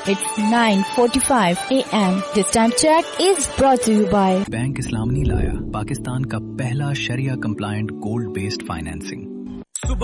It's 9:45 a.m. This time check is brought to you by bank इस्लाम नहीं लाया, पाकिस्तान का पहला शरिया कंप्लायंट गोल्ड बेस्ड फाइनेंसिंग।